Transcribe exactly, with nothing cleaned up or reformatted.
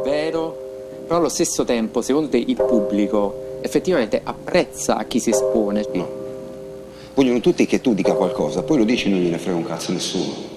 vero, però allo stesso tempo, secondo te, il pubblico effettivamente apprezza chi si espone? No. Vogliono tutti che tu dica qualcosa, poi lo dici e non gliene frega un cazzo a nessuno.